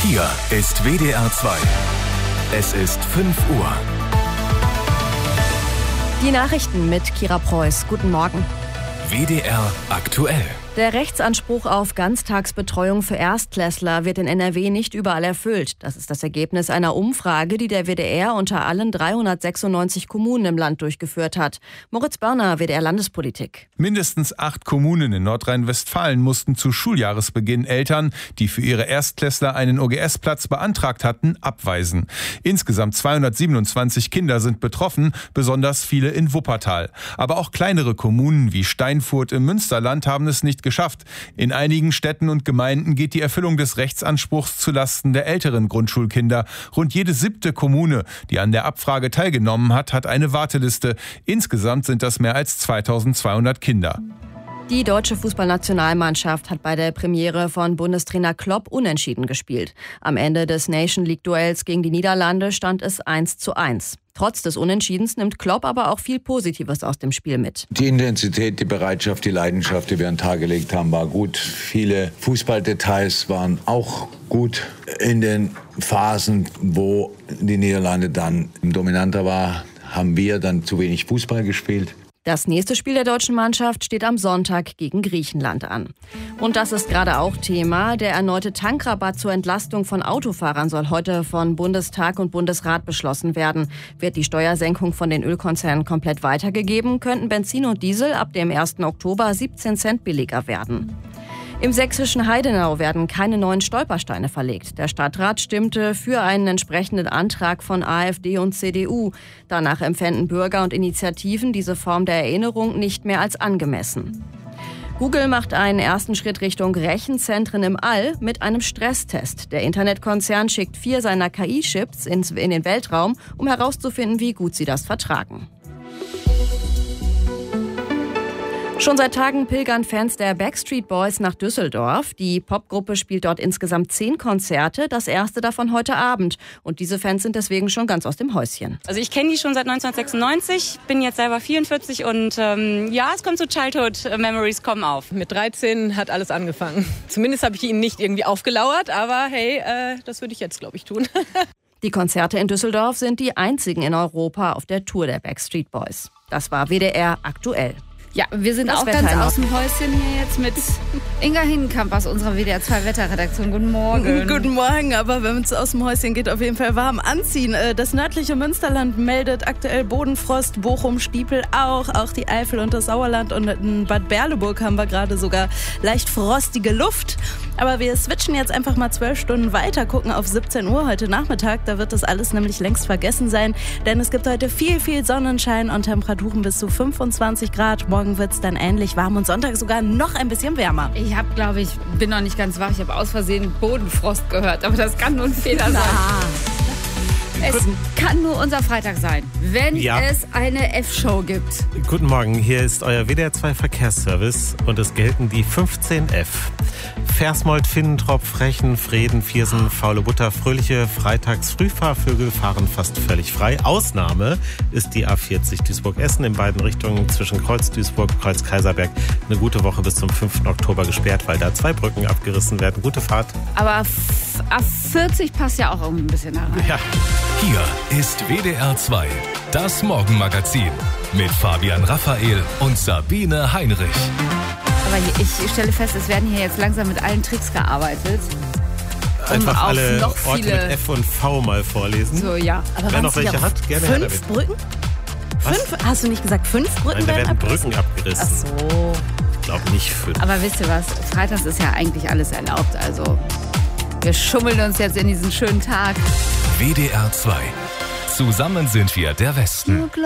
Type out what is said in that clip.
Hier ist WDR 2. Es ist 5 Uhr. Die Nachrichten mit Kira Preuß. Guten Morgen. WDR aktuell. Der Rechtsanspruch auf Ganztagsbetreuung für Erstklässler wird in NRW nicht überall erfüllt. Das ist das Ergebnis einer Umfrage, die der WDR unter allen 396 Kommunen im Land durchgeführt hat. Moritz Börner, WDR Landespolitik. Mindestens 8 Kommunen in Nordrhein-Westfalen mussten zu Schuljahresbeginn Eltern, die für ihre Erstklässler einen OGS-Platz beantragt hatten, abweisen. Insgesamt 227 Kinder sind betroffen, besonders viele in Wuppertal. Aber auch kleinere Kommunen wie Steinfurt im Münsterland haben es nicht geschafft. In einigen Städten und Gemeinden geht die Erfüllung des Rechtsanspruchs zulasten der älteren Grundschulkinder. Rund jede 7. Kommune, die an der Abfrage teilgenommen hat, hat eine Warteliste. Insgesamt sind das mehr als 2200 Kinder. Die deutsche Fußballnationalmannschaft hat bei der Premiere von Bundestrainer Klopp unentschieden gespielt. Am Ende des Nation League-Duells gegen die Niederlande stand es 1:1. Trotz des Unentschiedens nimmt Klopp aber auch viel Positives aus dem Spiel mit. Die Intensität, die Bereitschaft, die Leidenschaft, die wir an den Tag gelegt haben, war gut. Viele Fußballdetails waren auch gut. In den Phasen, wo die Niederlande dann dominanter war, haben wir dann zu wenig Fußball gespielt. Das nächste Spiel der deutschen Mannschaft steht am Sonntag gegen Griechenland an. Und das ist gerade auch Thema. Der erneute Tankrabatt zur Entlastung von Autofahrern soll heute von Bundestag und Bundesrat beschlossen werden. Wird die Steuersenkung von den Ölkonzernen komplett weitergegeben, könnten Benzin und Diesel ab dem 1. Oktober 17 Cent billiger werden. Im sächsischen Heidenau werden keine neuen Stolpersteine verlegt. Der Stadtrat stimmte für einen entsprechenden Antrag von AfD und CDU. Danach empfänden Bürger und Initiativen diese Form der Erinnerung nicht mehr als angemessen. Google macht einen ersten Schritt Richtung Rechenzentren im All mit einem Stresstest. Der Internetkonzern schickt 4 seiner KI-Chips in den Weltraum, um herauszufinden, wie gut sie das vertragen. Schon seit Tagen pilgern Fans der Backstreet Boys nach Düsseldorf. Die Popgruppe spielt dort insgesamt 10 Konzerte, das erste davon heute Abend. Und diese Fans sind deswegen schon ganz aus dem Häuschen. Also ich kenne die schon seit 1996, bin jetzt selber 44 und es kommt so Childhood Memories kommen auf. Mit 13 hat alles angefangen. Zumindest habe ich ihnen nicht irgendwie aufgelauert, aber hey, das würde ich jetzt, glaube ich, tun. Die Konzerte in Düsseldorf sind die einzigen in Europa auf der Tour der Backstreet Boys. Das war WDR aktuell. Ja, wir sind auch ganz aus dem Häuschen hier jetzt mit Inga Hinkamp aus unserer WDR 2 Wetterredaktion. Guten Morgen. Guten Morgen, aber wenn es aus dem Häuschen geht, auf jeden Fall warm anziehen. Das nördliche Münsterland meldet aktuell Bodenfrost, Bochum, Stiepel auch die Eifel und das Sauerland und in Bad Berleburg haben wir gerade sogar leicht frostige Luft. Aber wir switchen jetzt einfach mal 12 Stunden weiter, gucken auf 17 Uhr heute Nachmittag. Da wird das alles nämlich längst vergessen sein, denn es gibt heute viel, viel Sonnenschein und Temperaturen bis zu 25 Grad. Morgen wird es dann ähnlich warm und Sonntag sogar noch ein bisschen wärmer. Ich bin noch nicht ganz wach. Ich habe aus Versehen Bodenfrost gehört, aber das kann nur ein Fehler sein. Es kann nur unser Freitag sein, wenn es eine F-Show gibt. Guten Morgen, hier ist euer WDR 2 Verkehrsservice und es gelten die 15F. Versmold, Finnentropf, Rechen, Vreden, Viersen, Faule Butter, fröhliche Freitagsfrühfahrvögel fahren fast völlig frei. Ausnahme ist die A40 Duisburg-Essen in beiden Richtungen zwischen Kreuz Duisburg und Kreuz Kaiserberg. Eine gute Woche bis zum 5. Oktober gesperrt, weil da 2 Brücken abgerissen werden. Gute Fahrt. Aber A40 passt ja auch irgendwie ein bisschen da rein. Ja. Hier ist WDR 2, das Morgenmagazin mit Fabian Raphael und Sabine Heinrich. Aber ich stelle fest, es werden hier jetzt langsam mit allen Tricks gearbeitet. Einfach alle Orte mit F und V mal vorlesen. So, ja. Aber wer noch welche hat, gerne her damit. 5 Brücken? 5? Hast du nicht gesagt 5 Brücken? Nein, da werden Brücken abgerissen. Ach so. Ich glaube nicht 5. Aber wisst ihr was? Freitags ist ja eigentlich alles erlaubt. Also wir schummeln uns jetzt in diesen schönen Tag. WDR 2. Zusammen sind wir der Westen.